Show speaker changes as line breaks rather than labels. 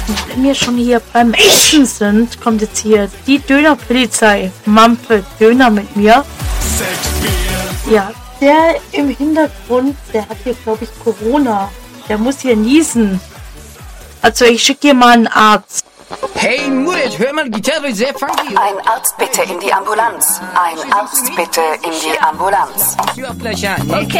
Wenn wir schon hier beim Essen sind, kommt jetzt hier die Dönerpolizei. Mampfe Döner mit mir. Ja, der im Hintergrund, der hat hier, glaube ich, Corona. Der muss hier niesen. Also ich schicke hier mal einen Arzt.
Hey Murat, hör mal, die Gitarre ist sehr funky.
Ein Arzt bitte in die Ambulanz. Ein Arzt bitte in die Ambulanz.
Okay.